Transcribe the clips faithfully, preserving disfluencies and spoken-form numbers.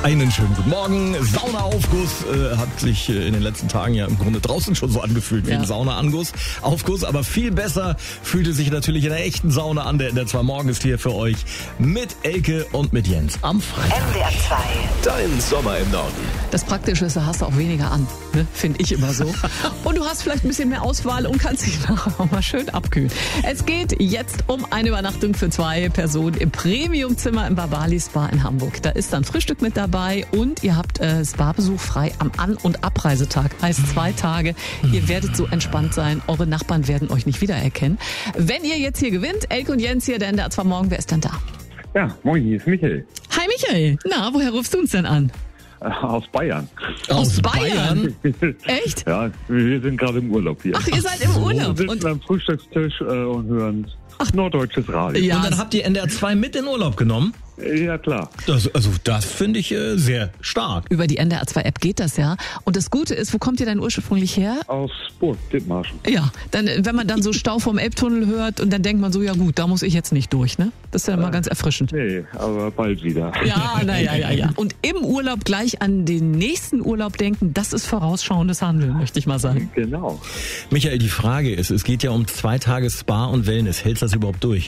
Einen schönen guten Morgen. Saunaaufguss äh, hat sich äh, in den letzten Tagen ja im Grunde draußen schon so angefühlt wie ja. ein Saunaanguss. Aufguss, aber viel besser fühlte sich natürlich in der echten Sauna an. Der in der zwei Morgen ist hier für euch mit Elke und mit Jens am Freitag. M D R zwei. Dein Sommer im Norden. Das Praktische ist, da hast du auch weniger an, ne? Finde ich immer so. Und du hast vielleicht ein bisschen mehr Auswahl und kannst dich nachher auch mal schön abkühlen. Es geht jetzt um eine Übernachtung für zwei Personen im Premiumzimmer im Babali Spa in Hamburg. Da ist dann Frühstück mit dabei und ihr habt äh, Spa-Besuch frei am An- und Abreisetag. Heißt zwei Tage. Ihr werdet so entspannt sein. Eure Nachbarn werden euch nicht wiedererkennen. Wenn ihr jetzt hier gewinnt, Elke und Jens hier, der in der zwei Morgen, wer ist dann da? Ja, moin, hier ist Michael. Hi Michael. Na, woher rufst du uns denn an? Äh, aus Bayern. Aus Bayern? Echt? Ja, wir sind gerade im Urlaub hier. Ach, ihr seid im Urlaub. Wir sitzen Und am Frühstückstisch äh, und hören Ach, norddeutsches Radio. Ja. Und dann habt ihr N D R zwei mit in Urlaub genommen? Ja, klar. Das, also das finde ich äh, sehr stark. über die N D R zwei App geht das ja. Und das Gute ist, wo kommt ihr denn ursprünglich her? Aus Burg, Dithmarschen. Ja, dann, wenn man dann so Stau vom Elbtunnel hört und dann denkt man so, ja gut, da muss ich jetzt nicht durch, ne? Das ist ja immer ganz erfrischend. Nee, aber bald wieder. Ja, naja, ja, ja. Und im Urlaub gleich an den nächsten Urlaub denken, das ist vorausschauendes Handeln, möchte ich mal sagen. Genau. Michael, die Frage ist, es geht ja um zwei Tage Spa und Wellness. Hältst du das überhaupt durch?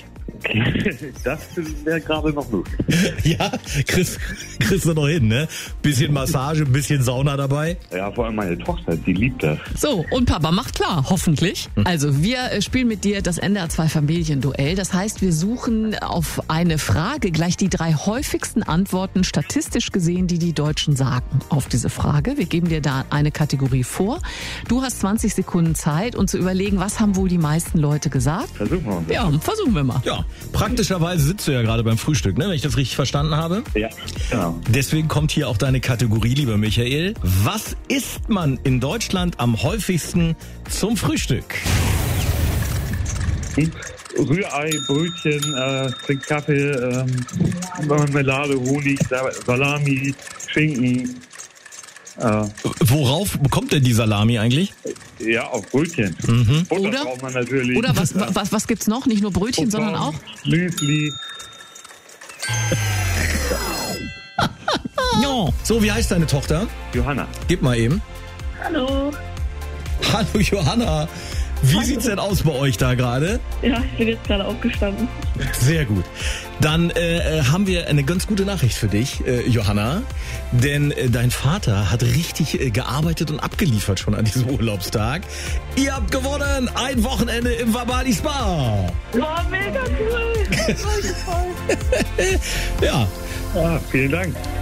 Das wäre gerade noch möglich. Ja, kriegst, kriegst du noch hin, ne? Bisschen Massage, bisschen Sauna dabei. Ja, vor allem meine Tochter, die liebt das. So, und Papa macht klar, hoffentlich. Also, wir äh, spielen mit dir das N D R zwei Familienduell. Das heißt, wir suchen auf eine Frage gleich die drei häufigsten Antworten, statistisch gesehen, die die Deutschen sagen auf diese Frage. Wir geben dir da eine Kategorie vor. Du hast zwanzig Sekunden Zeit, um zu überlegen, was haben wohl die meisten Leute gesagt. Versuchen wir uns. Ja, versuchen wir mal. Ja, praktischerweise sitzt du ja gerade beim Frühstück, ne? Wenn ich das richtig verstanden habe. Ja, genau. Deswegen kommt hier auch deine Kategorie, lieber Michael. Was isst man in Deutschland am häufigsten zum Frühstück? Rührei, Brötchen, äh, trink Kaffee, ähm, Marmelade, Honig, Salami, Schinken. Äh, Worauf kommt denn die Salami eigentlich? ja, auf Brötchen. Mhm. Butter Oder- braucht man natürlich. Oder was, was, was gibt's noch? Nicht nur Brötchen, sondern auch? Müsli. Ja. So, wie heißt deine Tochter? Johanna. Gib mal eben. Hallo. Hallo Johanna. Wie sieht's denn aus bei euch da gerade? Ja, ich bin jetzt gerade aufgestanden. Sehr gut. Dann äh, haben wir eine ganz gute Nachricht für dich, äh, Johanna. Denn äh, dein Vater hat richtig äh, gearbeitet und abgeliefert schon an diesem Urlaubstag. Ihr habt gewonnen! Ein Wochenende im Babali Spa! Oh, mega cool. Voll toll. Ja, Ah, vielen Dank.